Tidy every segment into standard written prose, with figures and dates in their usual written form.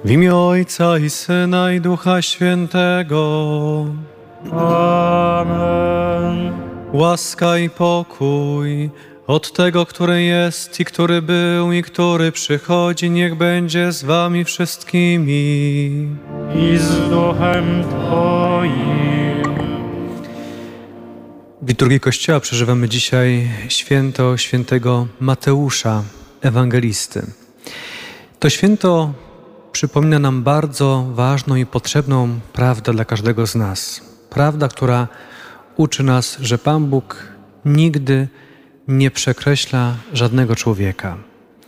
W imię Ojca i Syna i Ducha Świętego. Amen. Łaska i pokój od tego, który jest i który był i który przychodzi, niech będzie z wami wszystkimi. I z duchem Twoim. W liturgii Kościoła przeżywamy dzisiaj święto świętego Mateusza, ewangelisty. To święto przypomina nam bardzo ważną i potrzebną prawdę dla każdego z nas. Prawda, która uczy nas, że Pan Bóg nigdy nie przekreśla żadnego człowieka.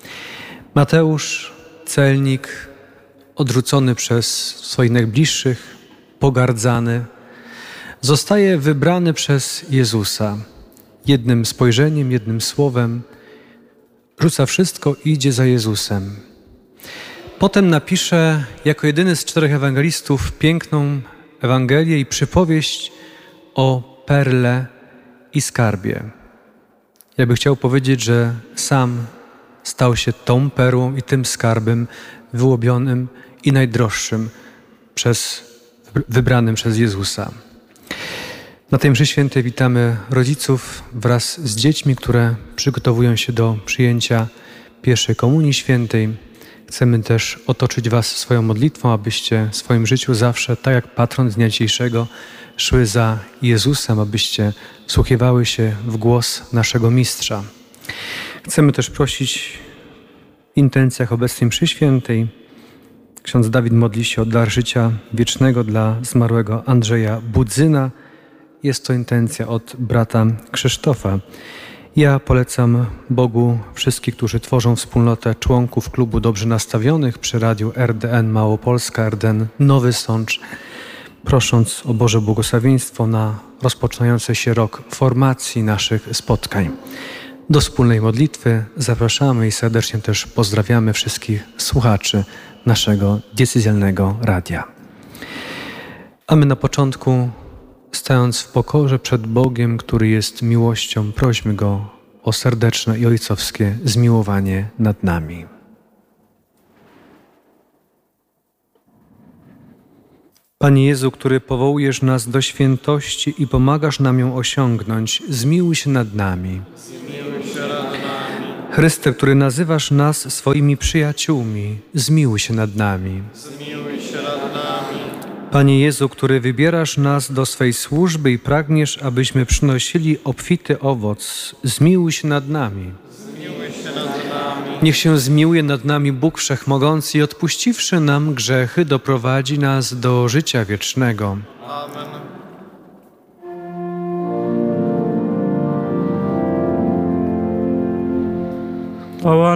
Mateusz, celnik, odrzucony przez swoich najbliższych, pogardzany, zostaje wybrany przez Jezusa. Jednym spojrzeniem, jednym słowem rzuca wszystko i idzie za Jezusem. Potem napisze jako jedyny z 4 ewangelistów piękną Ewangelię i przypowieść o perle i skarbie. Ja bym chciał powiedzieć, że sam stał się tą perłą i tym skarbem wyłobionym i najdroższym wybranym przez Jezusa. Na tej mszy świętej witamy rodziców wraz z dziećmi, które przygotowują się do przyjęcia pierwszej komunii świętej. Chcemy też otoczyć was swoją modlitwą, abyście w swoim życiu zawsze, tak jak patron dnia dzisiejszego, szły za Jezusem, abyście wsłuchiwały się w głos naszego Mistrza. Chcemy też prosić w intencjach obecnej mszy świętej. Ksiądz Dawid modli się o dar życia wiecznego dla zmarłego Andrzeja Budzyna. Jest to intencja od brata Krzysztofa. Ja polecam Bogu wszystkich, którzy tworzą wspólnotę członków klubu Dobrze Nastawionych przy radiu RDN Małopolska, RDN Nowy Sącz, prosząc o Boże błogosławieństwo na rozpoczynający się rok formacji naszych spotkań. Do wspólnej modlitwy zapraszamy i serdecznie też pozdrawiamy wszystkich słuchaczy naszego diecezjalnego radia. A my na początku, stając w pokorze przed Bogiem, który jest miłością, prośmy Go o serdeczne i ojcowskie zmiłowanie nad nami. Panie Jezu, który powołujesz nas do świętości i pomagasz nam ją osiągnąć, zmiłuj się nad nami. Chryste, który nazywasz nas swoimi przyjaciółmi, zmiłuj się nad nami. Panie Jezu, który wybierasz nas do swej służby i pragniesz, abyśmy przynosili obfity owoc, zmiłuj się nad nami. Niech się zmiłuje nad nami Bóg Wszechmogący i odpuściwszy nam grzechy, doprowadzi nas do życia wiecznego. Amen.